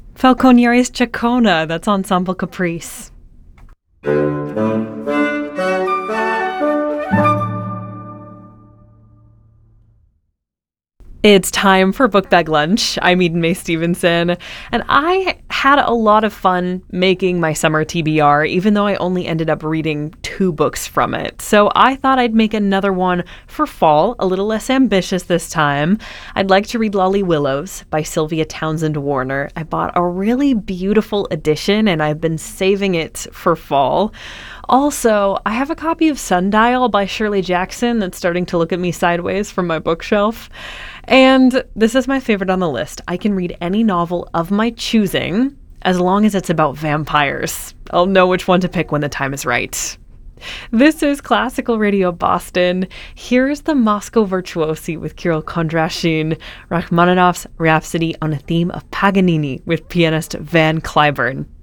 Falconieri's Chacona, that's Ensemble Caprice. It's time for Book Bag Lunch. I'm Eden Mae Stevenson, and I had a lot of fun making my summer TBR, even though I only ended up reading 2 books from it. So I thought I'd make another one for fall, a little less ambitious this time. I'd like to read Lolly Willows by Sylvia Townsend Warner. I bought a really beautiful edition, and I've been saving it for fall. Also, I have a copy of Sundial by Shirley Jackson that's starting to look at me sideways from my bookshelf. And this is my favorite on the list. I can read any novel of my choosing as long as it's about vampires. I'll know which one to pick when the time is right. This is Classical Radio Boston. Here's the Moscow Virtuosi with Kirill Kondrashin, Rachmaninoff's Rhapsody on a theme of Paganini with pianist Van Cliburn.